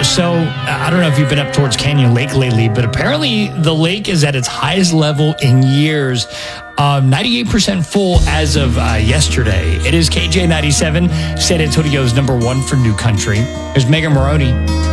So I don't know if you've been up towards Canyon Lake lately, but apparently the lake is at its highest level in years. 98% full as of yesterday. It is KJ97, San Antonio's number one for new country. There's Megan Maroney.